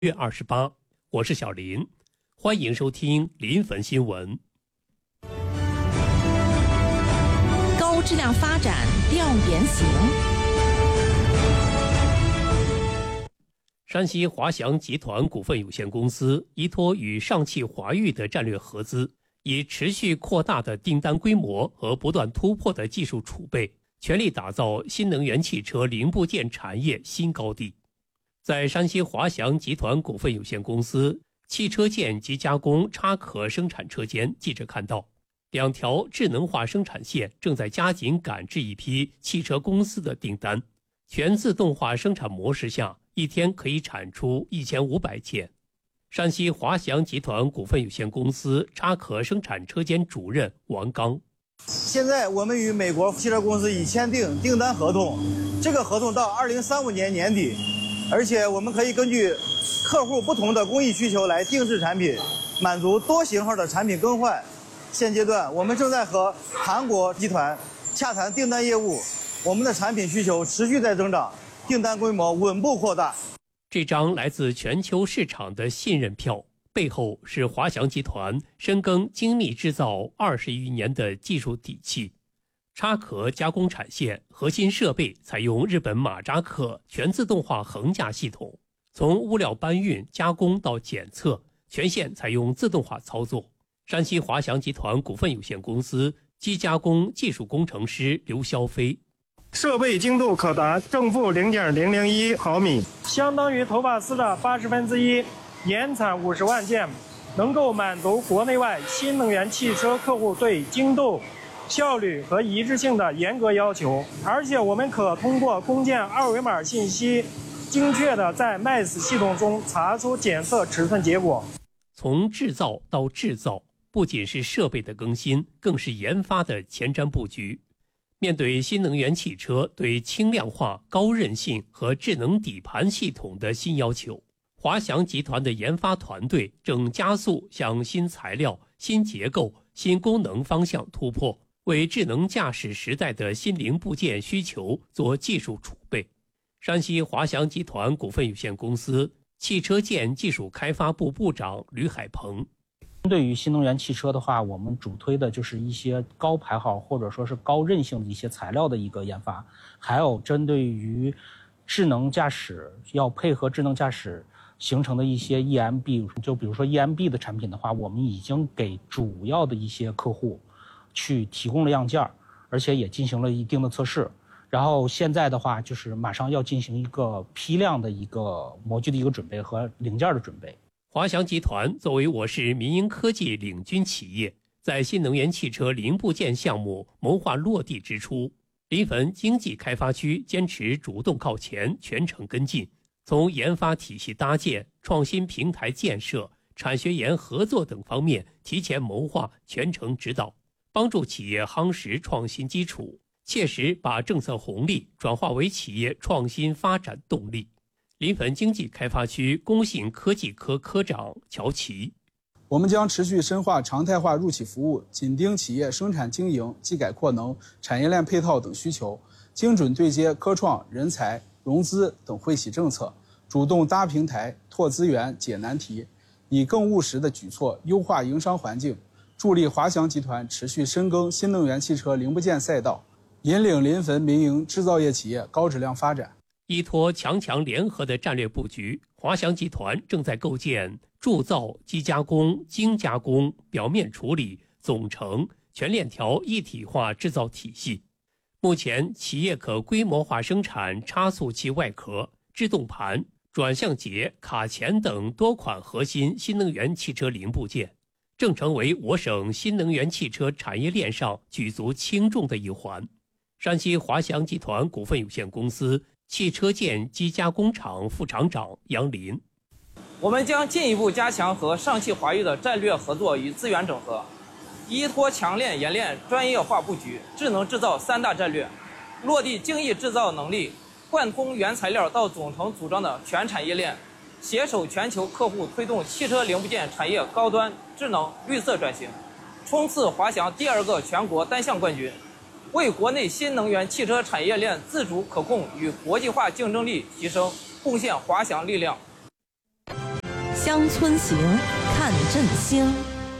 月28，我是小林，欢迎收听临汾新闻。 高质量发展调研型。 山西华翔集团股份有限公司依托与上汽华域的战略合资，以持续扩大的订单规模和不断突破的技术储备，全力打造新能源汽车零部件产业新高地。在山西华翔集团股份有限公司汽车件及加工插壳生产车间，记者看到2条智能化生产线正在加紧赶制一批汽车公司的订单。全自动化生产模式下，一天可以产出1500件。山西华翔集团股份有限公司插壳生产车间主任王刚： 现在我们与美国汽车公司已签订订单合同，这个合同到2035年年底，而且我们可以根据客户不同的工艺需求来定制产品，满足多型号的产品更换。现阶段我们正在和韩国集团洽谈订单业务，我们的产品需求持续在增长，订单规模稳步扩大。 这张来自全球市场的信任票，背后是华翔集团深耕精密制造20余年的技术底气。插壳加工产线核心设备采用日本马扎克全自动化横架系统，从物料搬运、加工到检测，全线采用自动化操作。山西华翔集团股份有限公司机加工技术工程师刘肖飞： 设备精度可达正负0.001毫米，相当于头发丝的1/80，年产50万件，能够满足国内外新能源汽车客户对精度、效率和一致性的严格要求。而且我们可通过工件二维码信息，精确地在 MES 系统中查出检测尺寸结果。 从制造到制造，不仅是设备的更新，更是研发的前瞻布局。面对新能源汽车对轻量化、高韧性和智能底盘系统的新要求，华翔集团的研发团队正加速向新材料、新结构、新功能方向突破，为智能驾驶时代的新零部件需求做技术储备。山西华翔集团股份有限公司汽车件技术开发部部长吕海鹏： 对于新能源汽车的话，我们主推的就是一些高排号或者说是高韧性的一些材料的一个研发，还有针对于智能驾驶要配合智能驾驶形成的一些 EMB， 就比如说 EMB 的产品的话，我们已经给主要的一些客户去提供了样件，而且也进行了一定的测试。然后现在的话，就是马上要进行一个批量的一个模具的一个准备和零件的准备。 华翔集团作为我市民营科技领军企业，在新能源汽车零部件项目谋划落地之初，临汾经济开发区坚持主动靠前，全程跟进，从研发体系搭建、创新平台建设、产学研合作等方面提前谋划，全程指导，帮助企业夯实创新基础，切实把政策红利转化为企业创新发展动力。临汾经济开发区工信科技科科长乔奇： 我们将持续深化常态化入企服务，紧盯企业生产经营、技改扩能、产业链配套等需求，精准对接科创、人才、融资等惠企政策，主动搭平台、拓资源、解难题，以更务实的举措优化营商环境，助力华翔集团持续深耕新能源汽车零部件赛道，引领临汾民营制造业企业高质量发展。 依托强强联合的战略布局，华翔集团正在构建铸造、机加工、精加工、表面处理、总成全链条一体化制造体系。目前，企业可规模化生产差速器外壳、制动盘、转向节、卡钳等多款核心新能源汽车零部件，正成为我省新能源汽车产业链上举足轻重的一环。山西华翔集团股份有限公司汽车件机加工厂副厂长杨林： 我们将进一步加强和上汽华域的战略合作与资源整合，依托强链冶炼专业化布局、智能制造3大战略，落地精益制造能力，贯通原材料到总成组装的全产业链，携手全球客户推动汽车零部件产业高端、智能、绿色转型，冲刺华翔第2个全国单项冠军，为国内新能源汽车产业链自主可控与国际化竞争力提升贡献华翔力量。 乡村行，看振兴。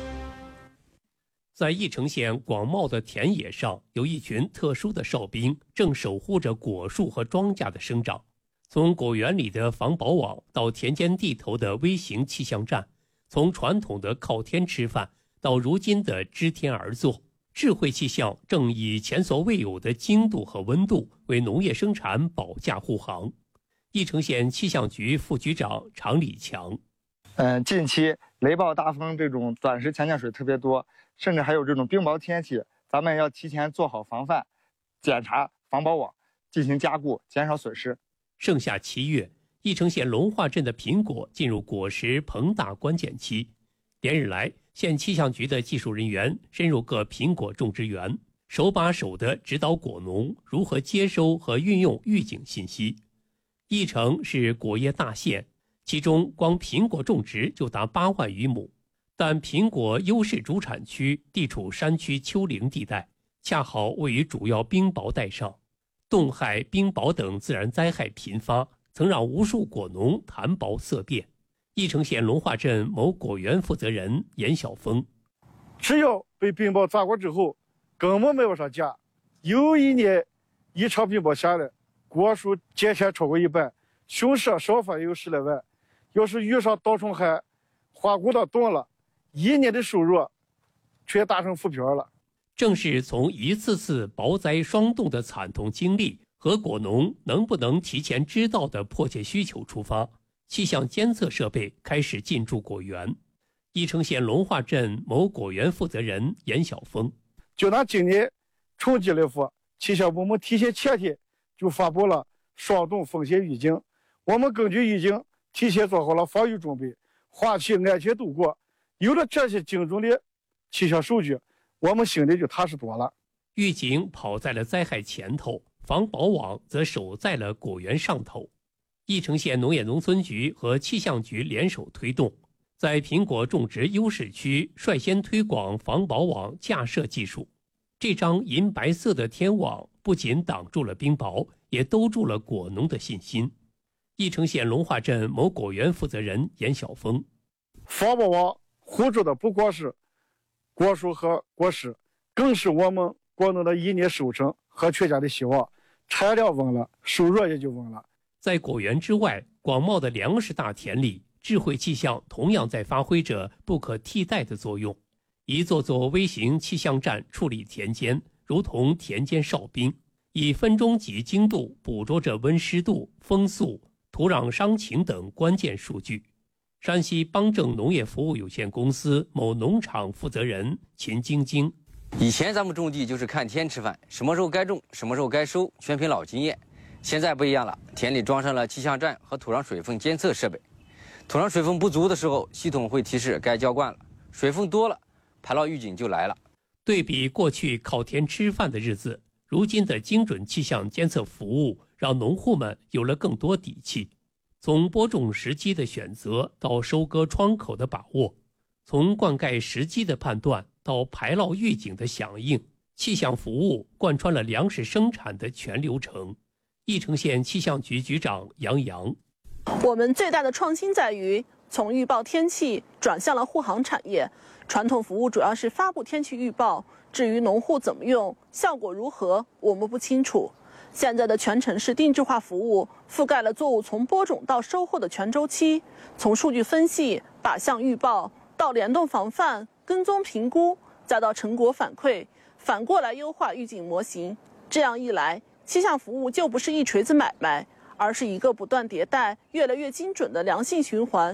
在翼城县广袤的田野上，有一群特殊的哨兵正守护着果树和庄稼的生长。从果园里的防保网到田间地头的微型气象站，从传统的靠天吃饭到如今的知天而作，智慧气象正以前所未有的精度和温度为农业生产保驾护航。翼城县气象局副局长常礼强： 近期雷暴大风这种短时强降水特别多，甚至还有这种冰雹天气，咱们要提前做好防范，检查防保网，进行加固，减少损失。 盛夏7月，翼城县龙化镇的苹果进入果实膨大关键期。连日来，县气象局的技术人员深入各苹果种植园，手把手地指导果农如何接收和运用预警信息。翼城是果业大县，其中光苹果种植就达8万余亩，但苹果优势主产区地处山区丘陵地带，恰好位于主要冰雹带上，冻害、冰雹等自然灾害频发，曾让无数果农谈雹色变。翼城县龙化镇某果园负责人严晓峰： 只要被冰雹砸过之后，根本没往上架。有一年一场冰雹下来，果树减产超过1半，凶蛇少发也有10来万。要是遇上倒虫害，花谷道冻了，1年的收入全打成浮漂了。 正是从一次次雹灾霜冻的惨痛经历和果农能不能提前知道的迫切需求出发，气象监测设备开始进驻果园。翼城县龙化镇某果园负责人严晓峰： 就拿今年春季来说，气象部门提前前天就发布了霜冻风险预警，我们根据预警提前做好了防御准备，花期安全度过。有了这些精准的气象数据，我们心里就踏实多了。 预警跑在了灾害前头，防保网则守在了果园上头。翼城县农业农村局和气象局联手推动，在苹果种植优势区率先推广防保网架设技术。这张银白色的天网不仅挡住了冰雹，也兜住了果农的信心。翼城县龙化镇某果园负责人严晓峰： 防保网护住的不光是果树和果实，更是我们果农的1年收成和全家的希望。产量稳了，收入也就稳了。 在果园之外，广袤的粮食大田里，智慧气象同样在发挥着不可替代的作用。一座座微型气象站矗立田间，如同田间哨兵，以分钟级精度捕捉着温湿度、风速、土壤伤情等关键数据。山西邦正农业服务有限公司某农场负责人秦晶晶： 以前咱们种地就是看天吃饭，什么时候该种，什么时候该收，全凭老经验。现在不一样了，田里装上了气象站和土壤水分监测设备。土壤水分不足的时候，系统会提示该浇灌了；水分多了，排涝预警就来了。 对比过去靠天吃饭的日子，如今的精准气象监测服务让农户们有了更多底气。从播种时机的选择到收割窗口的把握，从灌溉时机的判断到排涝预警的响应，气象服务贯穿了粮食生产的全流程。翼城县气象局局长杨洋： 我们最大的创新在于从预报天气转向了护航产业。传统服务主要是发布天气预报，至于农户怎么用，效果如何，我们不清楚。现在的全程式定制化服务覆盖了作物从播种到收获的全周期，从数据分析、靶向预报到联动防范、跟踪评估，再到成果反馈，反过来优化预警模型。这样一来，气象服务就不是一锤子买卖，而是一个不断迭代、越来越精准的良性循环。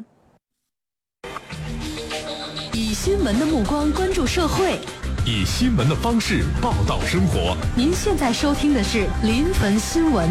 以新闻的目光关注社会， 以新闻的方式报道生活。 您现在收听的是临汾新闻。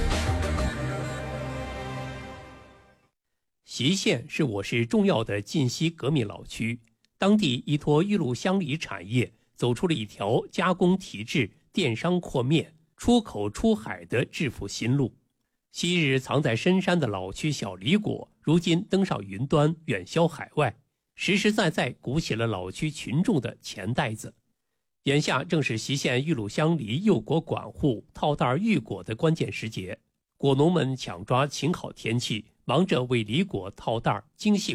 习县是我市重要的晋西革命老区，当地依托玉露乡里产业，走出了一条加工提质、电商扩面、出口出海的致富新路。昔日藏在深山的老区小李果，如今登上云端，远销海外，实实在在鼓起了老区群众的钱袋子。眼下正是习县玉露乡里幼果管护、套袋育果的关键时节，果农们抢抓晴好天气，忙着为李果套袋精细